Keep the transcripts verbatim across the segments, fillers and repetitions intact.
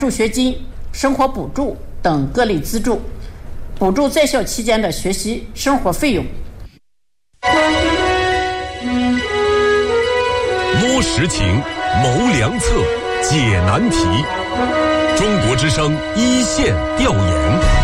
助学金、生活补助等各类资助，补助在校期间的学习生活费用。 摸实情，谋良策，解难题。中国之声一线调研。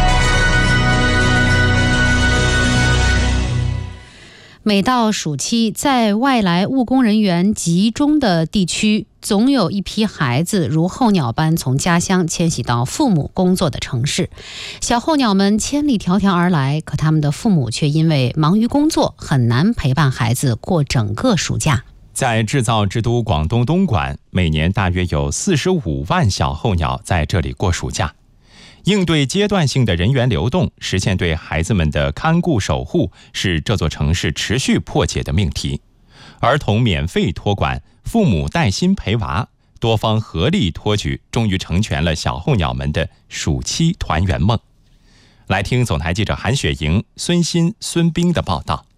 每到暑期，在外来务工人员集中的地区，总有一批孩子如候鸟般从家乡迁徙到父母工作的城市。小候鸟们千里迢迢而来，可他们的父母却因为忙于工作，很难陪伴孩子过整个暑假。 在制造之都广东东莞，每年大约有四十五万小候鸟在这里过暑假。应对阶段性的人员流动，实现对孩子们的看顾守护，是这座城市持续破解的命题。儿童免费托管，父母带薪陪娃，多方合力托举，终于成全了小候鸟们的暑期团圆梦。来听总台记者韩雪莹、孙鑫、孙冰的报道。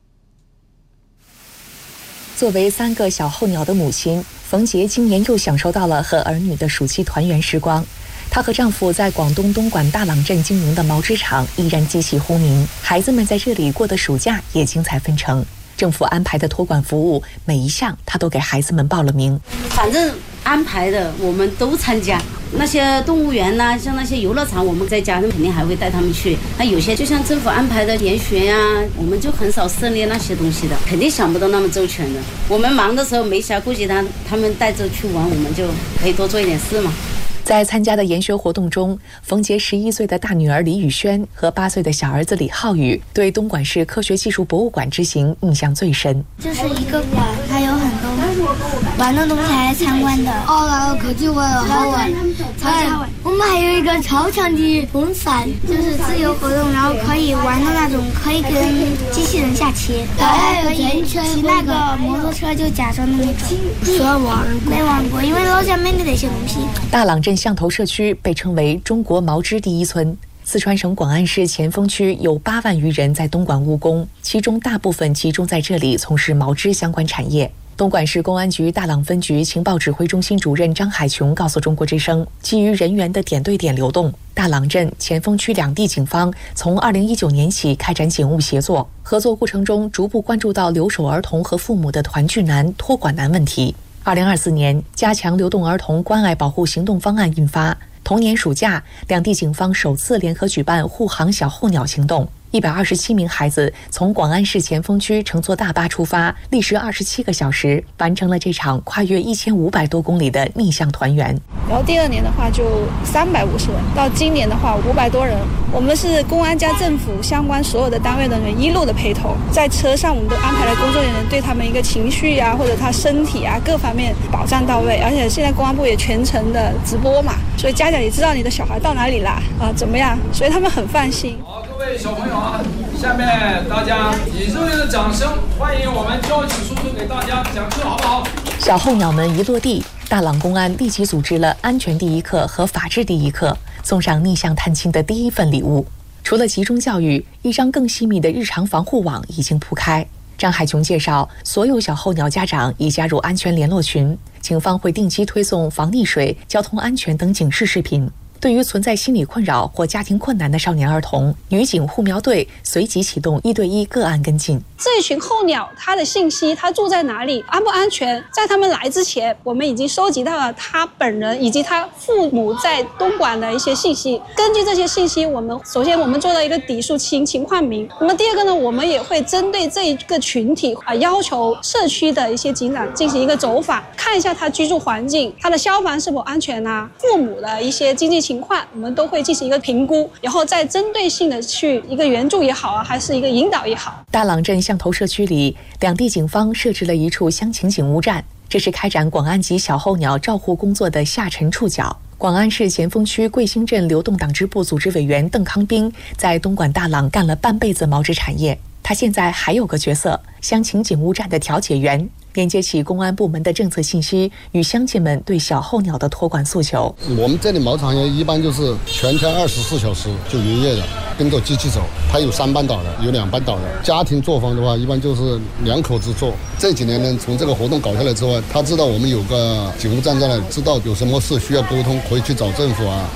作为三个小候鸟的母亲，冯杰今年又享受到了和儿女的暑期团圆时光。她和丈夫在广东东莞大朗镇经营的毛织厂依然机器轰鸣，孩子们在这里过的暑假也精彩纷呈。政府安排的托管服务，每一项她都给孩子们报了名。 反正安排的我们都参加，那些动物园呐、啊，像那些游乐场，我们在家人肯定还会带他们去。那有些就像政府安排的研学呀、啊，我们就很少涉猎那些东西的，肯定想不到那么周全的。我们忙的时候没暇顾及他，他们带着去玩，我们就可以多做一点事嘛。 在参加的研学活动中，冯杰十一岁的大女儿李宇轩和八岁的小儿子李浩宇对东莞市科学技术博物馆之行印象最深。 这是一个馆，它有很多玩的东西来参观的。哦，然后科技馆好玩，超好玩。我们还有一个超强的风扇，就是自由活动，然后可以玩的那种，可以跟机器人下棋。还有骑骑那个摩托车就假装的那种。虽然玩没玩过，因为老家没得那些东西。 大朗镇象头社区被称为中国毛织第一村。四川省广安市前锋区有八万余人在东莞务工，其中大部分集中在这里从事毛织相关产业。东莞市公安局大朗分局情报指挥中心主任张海琼告诉中国之声，基于人员的点对点流动，大朗镇、前锋区两地警方从二零一九年起开展警务协作，合作过程中逐步关注到留守儿童和父母的团聚难、托管难问题。二零二四年，加强流动儿童关爱保护行动方案印发。同年暑假，两地警方首次联合举办护航小候鸟行动。一百二十七名孩子从广安市前锋区乘坐大巴出发，历时二十七个小时，完成了这场跨越一千五百多公里的逆向团圆。 然后第二年的话就三百五十人，到今年的话五百多人。我们是公安加政府相关所有的单位人员一路的陪同，在车上我们都安排了工作人员，对他们一个情绪啊或者他身体啊各方面保障到位。而且现在公安部也全程的直播嘛，所以家长也知道你的小孩到哪里啦啊怎么样，所以他们很放心。 好，各位小朋友啊，下面大家以热烈的掌声欢迎我们交警叔叔给大家讲课，好不好？ 小候鸟们一落地，大朗公安立即组织了安全第一课和法治第一课，送上逆向探亲的第一份礼物。除了集中教育，一张更细密的日常防护网已经铺开。张海琼介绍，所有小候鸟家长已加入安全联络群，警方会定期推送防溺水、交通安全等警示视频。对于存在心理困扰或家庭困难的少年儿童，女警护苗队随即启动一对一个案跟进。 这一群候鸟它的信息，它住在哪里，安不安全，在他们来之前我们已经收集到了他本人以及他父母在东莞的一些信息。根据这些信息，我们首先我们做了一个底数情情况名。那么第二个呢，我们也会针对这一个群体啊，要求社区的一些警长进行一个走访，看一下他居住环境，他的消防是否安全啊，父母的一些经济情况我们都会进行一个评估，然后再针对性的去一个援助也好啊，还是一个引导也好。 大朗镇象头社区里，两地警方设置了一处乡情警务站，这是开展广安籍小候鸟照护工作的下沉触角。广安市前锋区桂兴镇流动党支部组织委员邓康斌在东莞大朗干了半辈子毛织产业，他现在还有个角色，乡情警务站的调解员，连接起公安部门的政策信息与乡亲们对小候鸟的托管诉求。 我们这里毛产业一般就是全天二十四小时就营业的，跟着机器走。它有三班倒的，有两班倒的。家庭作坊的话，一般就是两口子做。这几年呢，从这个活动搞下来之后，他知道我们有个警务站在那里，知道有什么事需要沟通，可以去找政府啊，